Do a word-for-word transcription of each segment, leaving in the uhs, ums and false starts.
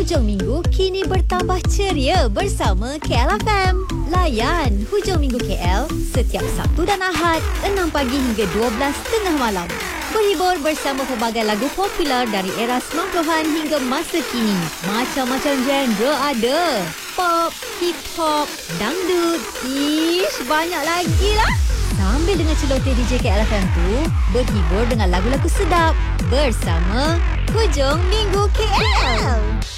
Hujung minggu kini bertambah ceria bersama K L F M. Layan Hujung Minggu K L setiap Sabtu dan Ahad enam pagi hingga dua belas tengah malam. Berhibur bersama pelbagai lagu popular dari era sembilan puluhan hingga masa kini. Macam-macam genre ada. Pop, hip hop, dangdut, ish, banyak lagi lah. Sambil dengan celoteh D J K L F M tu, berhibur dengan lagu-lagu sedap bersama Hujung Minggu K L.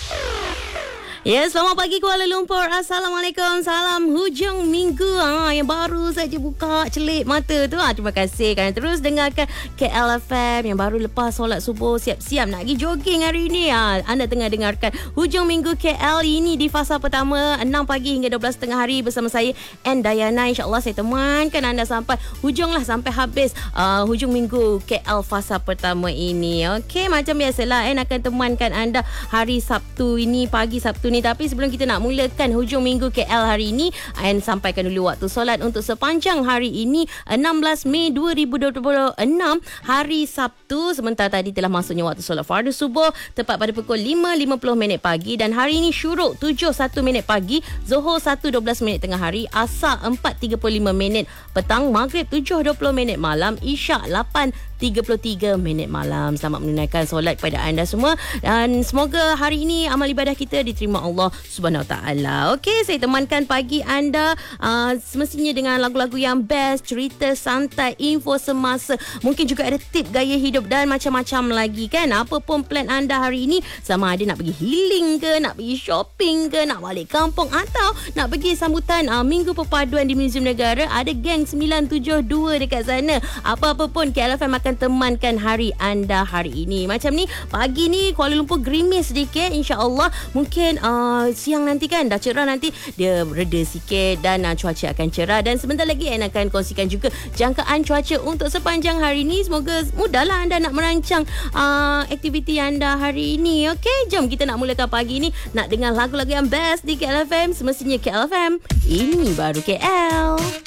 Ya, selamat pagi Kuala Lumpur. Assalamualaikum. Salam hujung minggu. Ha, yang baru saja buka celik mata tu. Ha, terima kasih kerana terus dengarkan K L F M. Yang baru lepas solat subuh siap-siap nak pergi jogging hari ini. Ha, anda tengah dengarkan hujung minggu K L ini di fasa pertama enam pagi hingga dua belas tiga puluh hari bersama saya and Dayana. InsyaAllah saya temankan anda sampai hujung lah, sampai habis uh, hujung minggu K L fasa pertama ini. Okey, macam biasalah and akan temankan anda hari Sabtu ini, pagi Sabtu ni. Tapi sebelum kita nak mulakan hujung minggu K L hari ini, and sampaikan dulu waktu solat untuk sepanjang hari ini enam belas Mei dua ribu dua puluh enam, hari Sabtu. Sebentar tadi telah masuknya waktu solat fardu subuh tepat pada pukul lima lima puluh minit pagi, dan hari ini syuruk tujuh satu minit pagi, Zuhur satu dua belas minit tengah hari, Asar empat tiga puluh lima minit petang, Maghrib tujuh dua puluh minit malam, Isyak lapan tiga puluh tiga minit malam. Selamat menunaikan solat kepada anda semua, dan semoga hari ini amal ibadah kita diterima Allah Subhanahu Wa Taala. Okey, saya temankan pagi anda uh, semestinya dengan lagu-lagu yang best, cerita santai, info semasa, mungkin juga ada tip gaya hidup dan macam-macam lagi kan. Apa pun plan anda hari ini, sama ada nak pergi healing ke, nak pergi shopping ke, nak balik kampung, atau nak pergi sambutan uh, Minggu Perpaduan di Muzium Negara, ada geng sembilan tujuh dua dekat sana. Apa-apa pun K L F M akan temankan hari anda hari ini. Macam ni, pagi ni Kuala Lumpur gerimis sedikit, insya-Allah. Mungkin uh, siang nanti kan dah cerah, nanti dia reda sikit dan uh, cuaca akan cerah, dan sebentar lagi Anne akan kongsikan juga jangkaan cuaca untuk sepanjang hari ini. Semoga mudahlah anda nak merancang uh, aktiviti anda hari ini. Okey, jom kita nak mulakan pagi ni nak dengar lagu-lagu yang best di K L F M. Semestinya K L F M ini baru K L.